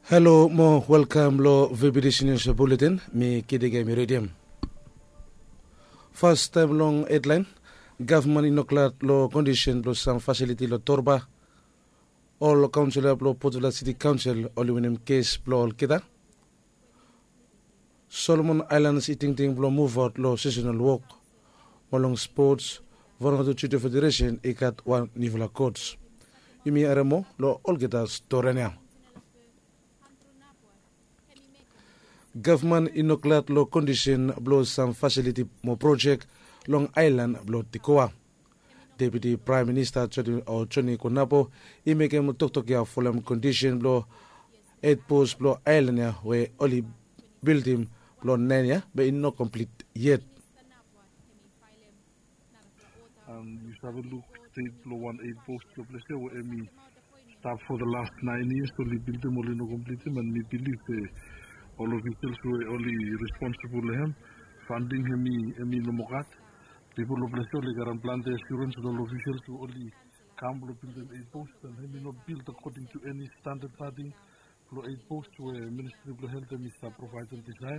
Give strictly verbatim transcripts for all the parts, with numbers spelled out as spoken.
Hello, mo welcome lo V B D C News Bulletin, mi kidige mi radium. First time long headline, government inoklat lo condition lo some facility lo torba, all council lo Potula City Council aluminum case lo kita. Solomon Islands eating ting lo move out lo seasonal walk, molong sports, Vanuatu Chuto Federation ikat one nivula codes. Yumi aramo lo all kita storenya. Government inoklat lo condition blow some facility mo project Long Island blow tikoa. Deputy Prime Minister Choni Konapo imeke mo toktok ya folam condition blow eight post blow island ya we only building blow nine ya but in no complete yet. Um, you have a look state blow one eight post blow place where me start for the last nine years to build them only no complete them and me believe the all officials were only responsible him funding him emi lomokat people of place only garan plan the assurance all officials who only come to build them eight posts and him not built according to any standard padding for eight posts where Ministry of Health and Mister provide and design.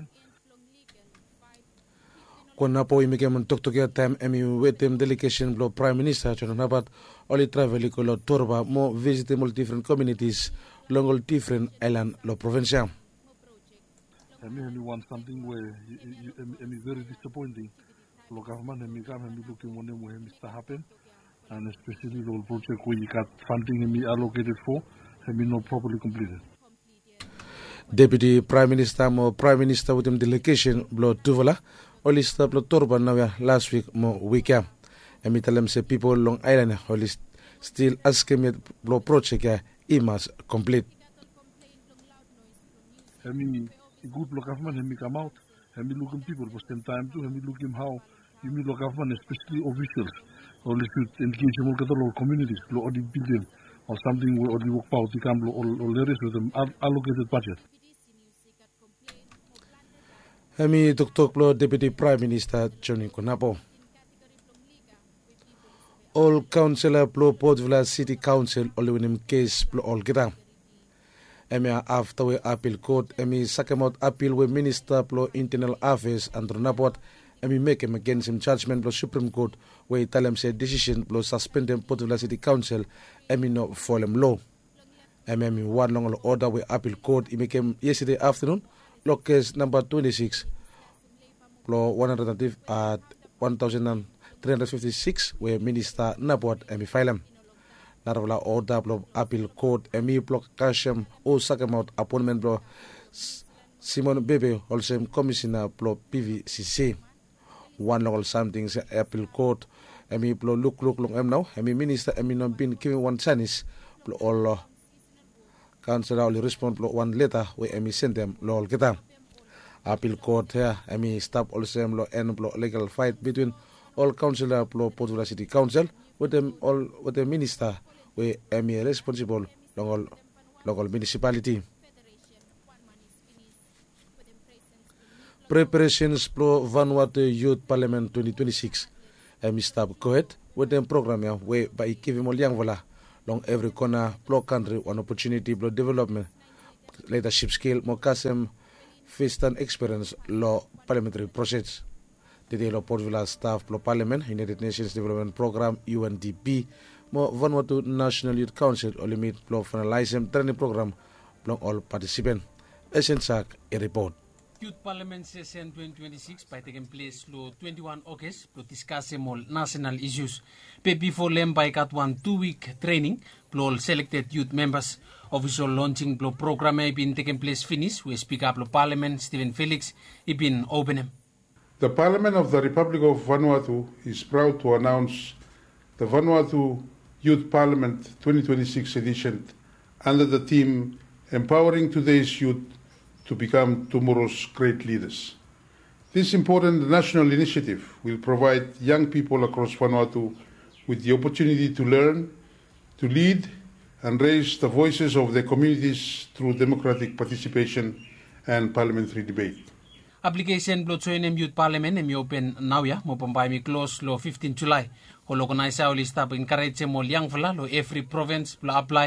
Kung po imigay man tuktok ya time emi wetem delegation blo Prime Minister chono nabat only travel ko lo torba mo visit mo different communities long different island lo provincia. I mean, you want something where it's very disappointing. The government and me come and looking when them where Mister happen, and especially the project where you got funding and me allocated for, have been not properly completed. Deputy Prime Minister mo Prime Minister with him delegation blo Tuvala, only stop lo torba now last week mo weekend. And me tell them say people Long Island only still asking me blo project ya imas complete. I mean. Good local government and me come out and me looking people for spend time too and me looking how you mean local government especially officials or should engage in local communities or the building or something where or the work out the come or or with them allocated budget. Hemi Doctor Plo Deputy Prime Minister Choni Konapo. All councillor Plo Port Vila City Council aluminum case Plo all kita. Emi after we appeal court, emi sakemot appeal we Minister Plo Internal Affairs Andrew Napot, emi make him against him judgment Plo Supreme Court where tell him say decision Plo suspend him Port Vila City Council, emi no fall him law. Emi emi one long order we appeal court, he came yesterday afternoon, law case number twenty-six, Plo one hundred at one thousand three hundred fifty-six where Minister Napot emi file him. Narawala order blo appeal court emi block kashem o sakamot appointment blo Simon Bebe also commissioner blo P V C C. One long something say appeal court emi blo look look long em now emi minister emi non been giving one chance blo all council only respond blo one letter we emi send them lo all kita. Appeal court here emi stop also em lo end blo legal fight between all councillor blo Potula City Council with them all with the minister we emi responsible local local municipality. Preparations pro Vanuatu Youth Parliament twenty twenty-six emi stop cohet with them program ya we by giving all young vola long every corner pro country one opportunity pro development leadership skill mo kasem first and experience law parliamentary process. The lo Port Vila staff pro parliament United Nations Development Program U N D P mo Vanuatu National Youth Council o limit pro finalize training program long all participant. Esensak a report. Youth Parliament session twenty twenty-six by taking place lo twenty-one August to discuss all national issues. Pe before lem by got one two week training pro selected youth members. Official launching pro program e been taking place finish we speak up lo Parliament Stephen Felix e been open him. The Parliament of the Republic of Vanuatu is proud to announce the Vanuatu Youth Parliament twenty twenty-six edition under the theme Empowering Today's Youth to Become Tomorrow's Great Leaders. This important national initiative will provide young people across Vanuatu with the opportunity to learn, to lead, and raise the voices of their communities through democratic participation and parliamentary debate. Application blo join em Youth Parliament em open now ya mo pambay mi close lo fifteenth July. Holo organize sa lista encourage mo young fala lo every province blo apply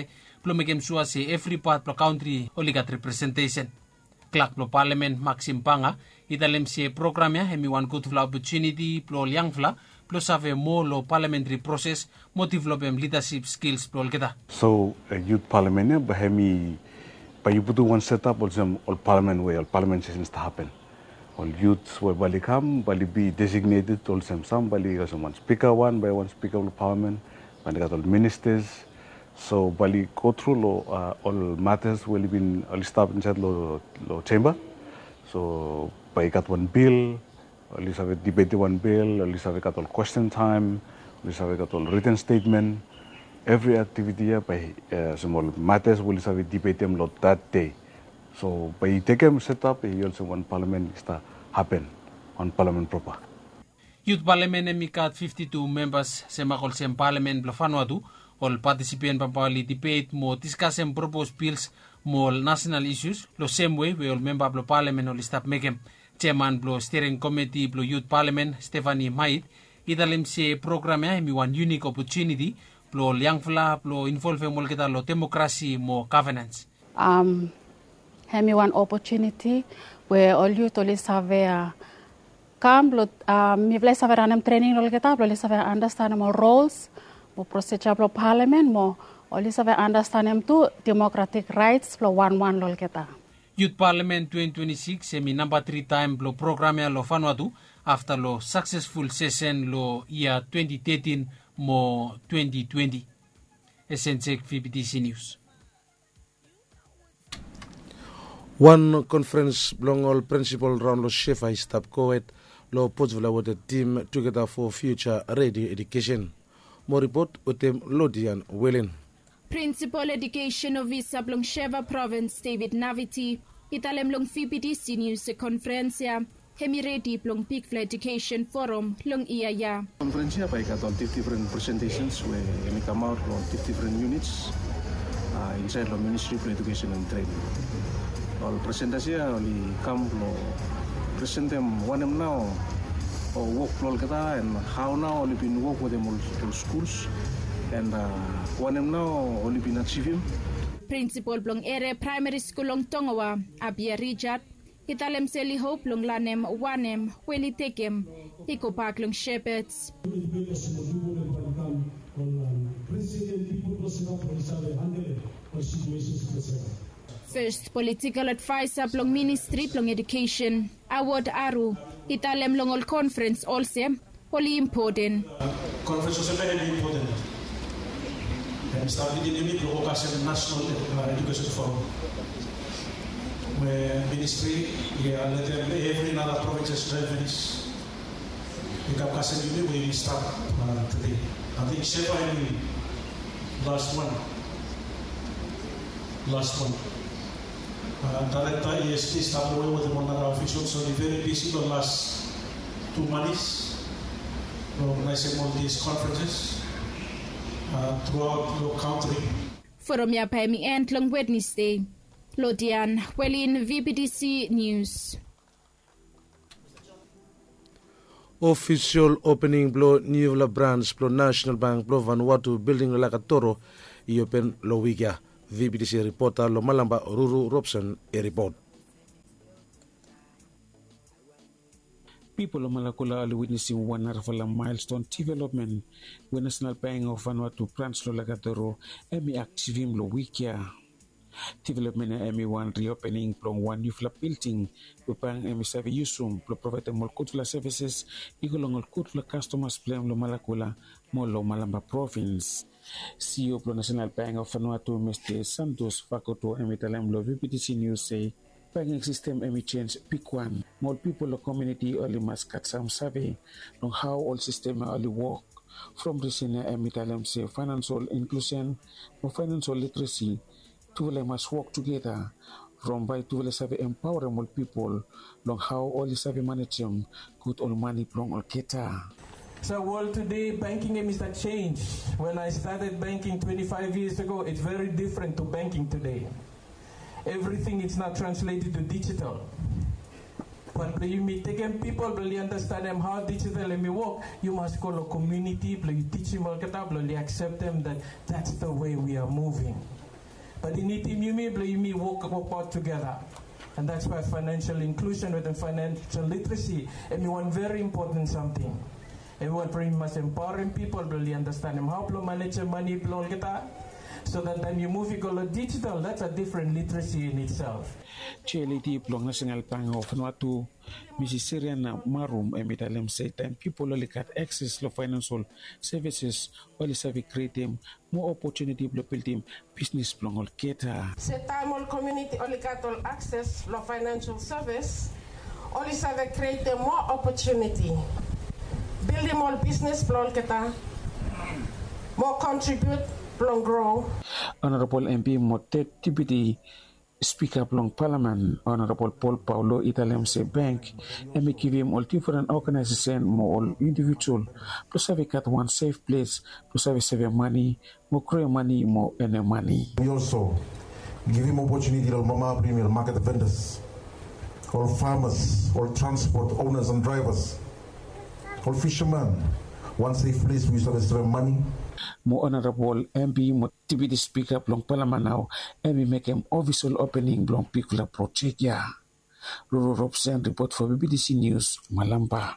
plo mekem sua se every part plo country oligat representation. Clark plo parliament Maxim Panga italem se programnya hemi one good fla opportunity plo liang fla plo save mo lo parliamentary process mo developem leadership skills plo kita. So uh, youth parliament ya bahemi pa you put one setup also all parliament way all parliament sessions to happen. All youths will bali come, bali be designated also some bali has one speaker one by one speaker of parliament, bali got all ministers. So bali go through lo uh, all matters will be all staff inside lo lo chamber. So by got one bill, at least have debate one bill, at least have got all question time, at least have got all written statement. Every activity by uh, small matters will have debate them lot that day. So by taking set up, he also one parliament start happen on parliament proper. Youth parliament emikat fifty-two members semakol sem parliament blafanuatu all participant papali debate mo discuss and propose bills mo national issues lo same way we all member blo parliament all stop mekem chairman blo steering committee blo youth parliament Stephanie Mait idalim se program ya mi one unique opportunity blo young fla blo involve mo kita lo democracy mo governance. Um Hemi one opportunity where all youth always have a come lo mi vle saver anem training lo kita lo saver understand more roles mo procedure lo parliament mo always saver understand em tu democratic rights lo one one lo kita. Youth Parliament twenty twenty-six semi number three time lo program ya lo fanuatu after lo successful session lo year twenty thirteen mo twenty twenty. S N C V B T C News. One conference belong all principal round lo shefa stop coed lo potvela with the team together for future radio education. More report with them Lodian Wellen. Principal Education Officer blong Sheva Province David Naviti italem long V B T C News conferencia hemi ready blong Pigfla Education Forum long iaya. Conferencia by got all different presentations where we come out from different units uh, inside the Ministry of Education and Training. All presentasi only come lo present them one them now or work lo kita and how now only been work with them all schools and uh, one them now only been achieving. Principal blong ere primary school long Tongawa Abia Richard italem seli hope long lanem wanem weli tekem iko park long shepherds. First political advisor blong Ministry blong Education Award Aru italem long all conference also holy important. Conference also very important. And started in the provocation national education forum. Where ministry yeah let them every another provinces revenues. The Caucasian Union we start uh, today. I think Shefa and last one. Last one. Uh, Director E S T started away with the Monara officials, so they're very busy the last two months organizing all these conferences uh, throughout the country. Forum ya paimi end long Wednesday. Lodian Wellin V B T C News. Official opening blow new branch blow National Bank blow Vanuatu building Lakatoro i open lo wikia. V B T C reporter lo Malamba Ruru Robson a report. People of Malakula are witnessing one of a milestone development when National Bank of Vanuatu branch lo Lakatoro emi activim lo wikia. Development na emi one reopening from one new flap building upang emi savi yusum pro provide mol kutla services igulong ol kutla customers plan lo Malakula mo lo Malamba province. C E O pro National Bank of Vanuatu Mister Santos Fakoto emi talem lo V B T C News say banking system emi change pick one more people of community only must cut some survey on how all system only work from recent emi talem say financial inclusion or financial literacy. Two must work together from by two have empower more people long how all the savvy manage them good all money from all keta. So well today banking is that change. When I started banking twenty-five years ago, it's very different to banking today. Everything is not translated to digital. But you may take them people really understand them how digital may work. You must call a community, you teach them all, you accept them that that's the way we are moving. But in itim yumi blo yumi work work together. And that's why financial inclusion with financial literacy, and one very important something. Everyone pretty much empowering people really understand how to manage money so that time you move it go digital, that's a different literacy in itself. Charity Plong National Bank of Vanuatu, Missus Siriana Marum, Emitalem say time people only got access to financial services, only serve create more opportunity to build them business plong all keta. Se time all community only got all access to financial service, only serve create more opportunity. Build them all business plong keta, more contribute plong grow. Honorable M P Motet Deputy Speaker Plong Parliament, Honorable Paul Paulo Italemse Bank, and we give him all different organizations, more all individual, plus have got one safe place, plus have save money, more create money, more earn money. We also give him opportunity to mama premier market vendors, all farmers, all transport owners and drivers, all fishermen, one safe place we used to save money. More Honorable M P, more Deputy Speaker Plong Parliament now, and we make him official opening Plong Pikula project ya. Roro Robson report for B B C News, Malamba.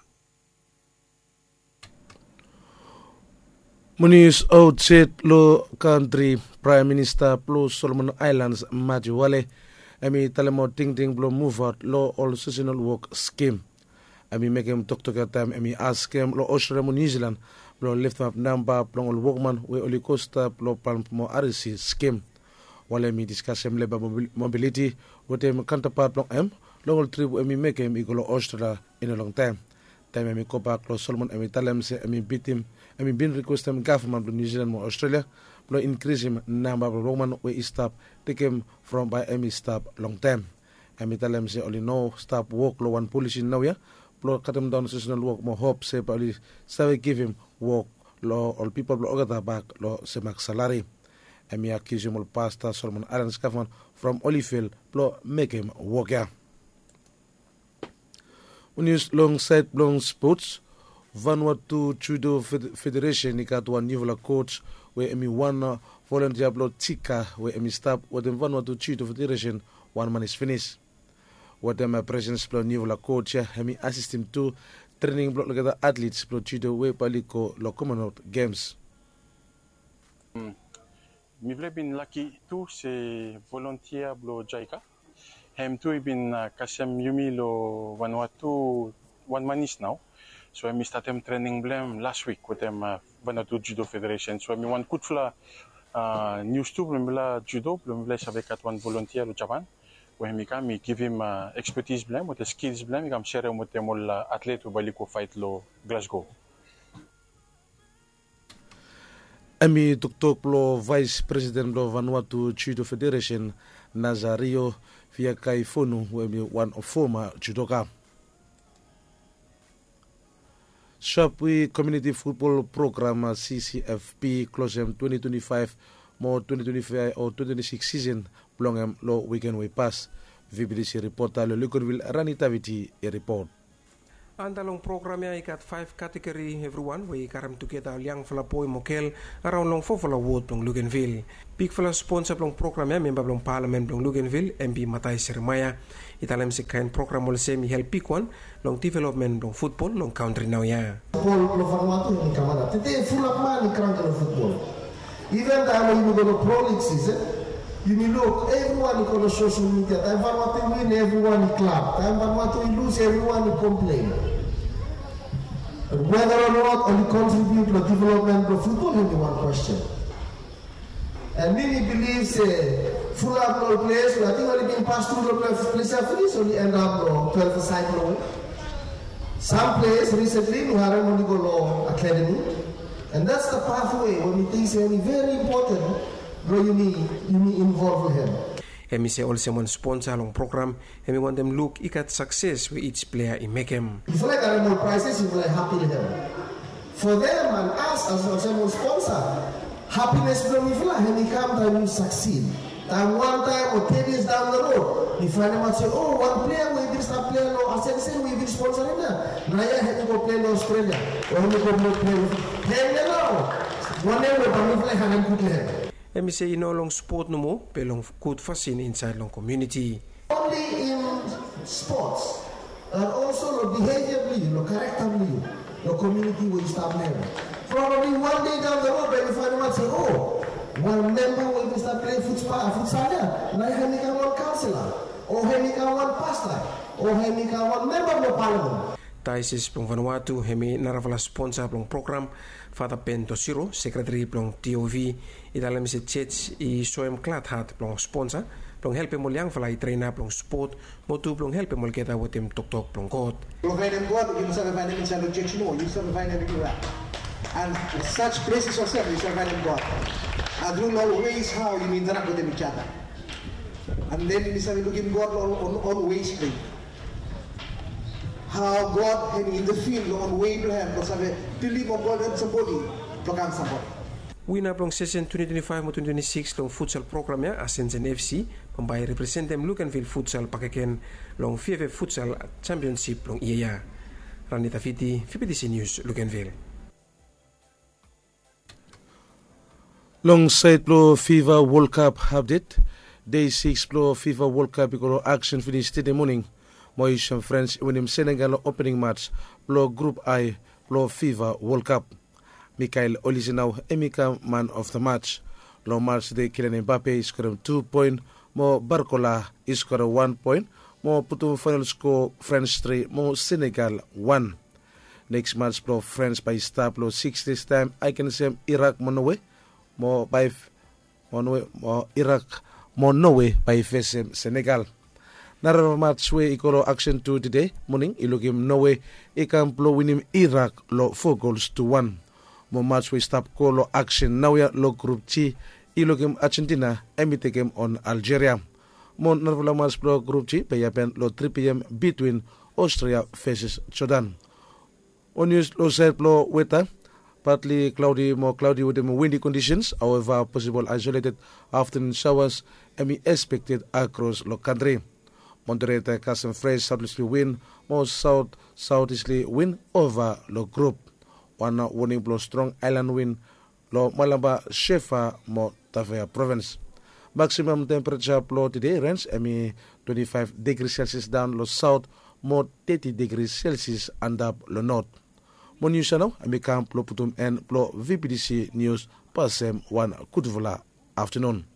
Munis outside lo country Prime Minister Plo Solomon Islands Matthew Wale, emi talemo ting ting blo move out lo all seasonal work scheme. Emi make him talk to time emi ask him lo Australia New Zealand. Blo lift up number plong ol workman we oli costa blo palm mo arisi scheme wale mi discuss em labor mobility with em counterpart plong em long trip emi make em igolo Australia in a long time time emi kopa klo Solomon emi talem se emi bitim emi bin request em government blo New Zealand mo Australia blo increase him number blo workman we stop take him from by emi stop long time emi talem se oli no stop work lo one policy now ya blo cut him down seasonal work mo hope se probably say give him work lo all people lo ogata back lo semak salary emi accuse him pastor Solomon Islands government from Olifield lo make him work ya. News long side long sports Vanuatu Judo Federation ni got one new coach where emi one volunteer blo tika where emi stop with the Vanuatu Judo Federation one man is finished with them presence blo new coach ya emi assist him to training block together athletes pro judo we paliko lo Commonwealth Games. Mm. Mi vle bin lucky tu se volunteer blo Jaika. Hem tu bin uh, kasem yumi lo Vanuatu one manis now. So I started training blem last week with them uh, Vanuatu Judo Federation. So I mi one kutfla uh, news tu blem bla judo blem vle avec at one volunteer lo Japan. When we come, we give him uh, expertise blame, with the skills blame, we come share with them all uh, athlete who baliko fight lo Glasgow. Ami tuktok lo Vice President lo Vanuatu Judo Federation Nazario via Kaifonu, one of former judoka. Shapwi Community Football Program C C F P close twenty twenty-five more twenty twenty-five or twenty twenty-six season belong lo weekend we pass. V B C reporter lo Luconville Rani Taviti a report. Andalong program ya ikat five category everyone we karam together liang fala poi mokel around long four fala ward long Luganville. Big fala sponsor long program ya member long parliament long Luganville M P Matai Sermaya. Italem si kain program ol semi help pick one long development long football long country now ya. Football lo Vanuatu ni kamada. Tete full up man ni kranga lo football. Even time you go to pro league season, you may look everyone on the social media. Time Vanuatu win, everyone clap. Time Vanuatu lose, everyone complain. Whether or not only contribute to the development of football is the one question. And many believe say full up no place. I think only being passed through the place of finish only end up no twelve cycle. Some place recently we have only go law academy. And that's the pathway when we think it's very important, bro, you need, you need involve with him. And we say also one sponsor long program, and we want them look at success with each player in make him. If you like a more prices, you will like happy with them. For them and us as a sponsor, happiness will be flat, and we come time you succeed. And one time or ten years down the road, you find them and say, oh, one player will be start playing, no, I said, say we will sponsor in there. Now I had to go play in Australia, or we go play ten years now. One day we'll probably play hand and put Emi say ino long sport no mo pe long good fasin inside long community. Only in sports and also the behaviorally, the characterly, the community will start learning. Probably one day down the road, when you find out, say, oh, one member will start playing futsal, futsal there. Now he can one councillor, or he can one pastor, or he can one member of the parliament. Taisis plong Vanuatu hemi naravala sponsor plong program Father Ben Tosiro, secretary plong T O V, idalam si church i soem klathat plong sponsor plong helpe mo liang falai trainer plong sport motu plong helpe mo kita watim tok tok plong kot. Plong vainem god you must have vainem inside the church no you must have vainem everywhere and such places yourself you must have vainem god and you know always how you interact with each other and then you must have looking god on on always play how God had in the field on way Abraham because have believe on God and somebody program somebody. Wina plong session twenty twenty-five mo twenty twenty-six long futsal program ya Ascension F C pambay representem Lucanville futsal pakeken long F F F futsal championship long iya. Ranita Fiti, V P D C News, Lucanville. Long side pro FIFA World Cup update. Day six pro FIFA World Cup equal action finished today morning. Moishan France winning Senegal opening match pro Group I pro FIFA World Cup. Michael Olise now Emika man of the match. Long match de Kylian Mbappe scored two points. Mo Barcola scored one point. Mo Putum final score France three. Mo Senegal one. Next match pro France by star pro six this time. I can say Iraq Monowe. Mo by Monowe mo Iraq mo Norway by face Senegal. Nara match we ikolo action to today morning ilogim Norway ikam plo winim Iraq lo four goals to one. Mo match we stop kolo action now ya lo group G ilogim Argentina emitegem on Algeria. Mo narvala match pro group G payapen lo three p m between Austria versus Jordan. On news lo set lo weather partly cloudy, more cloudy with more windy conditions. However, possible isolated afternoon showers and be expected across the country. Moderator custom fresh southerly wind, more south southeasterly wind over the group. One warning blow strong island wind, lo Malamba Shefa mo Tavea province. Maximum temperature blow today range emi twenty-five degrees Celsius down lo south, more thirty degrees Celsius and up lo north. Mo news now, amikam plo putum en plo V P D C news pasem one kutvola afternoon.